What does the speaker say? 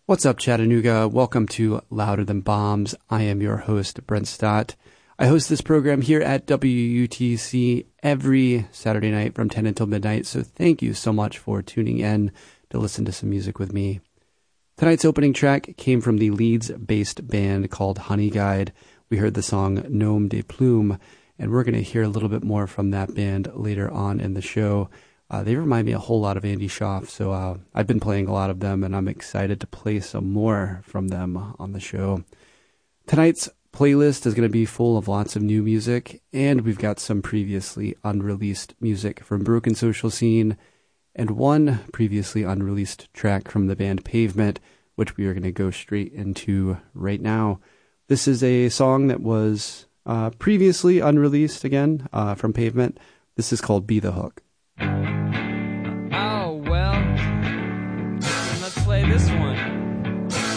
What's up, Chattanooga? Welcome to Louder Than Bombs. I am your host, Brent Stott. I host this program here at WUTC every Saturday night from 10 until midnight, so thank you so much for tuning in to listen to some music with me. Tonight's opening track came from the Leeds-based band called Honey Guide. We heard the song Nom de Plume, and we're going to hear a little bit more from that band later on in the show. They remind me a whole lot of Andy Schaaf, so I've been playing a lot of them, and I'm excited to play some more from them on the show. Tonight's playlist is going to be full of lots of new music, and we've got some previously unreleased music from Broken Social Scene, and one previously unreleased track from the band Pavement, which we are going to go straight into right now. This is a song that was previously unreleased again from Pavement. This is called Be the Hook. Oh, well, let's play this one.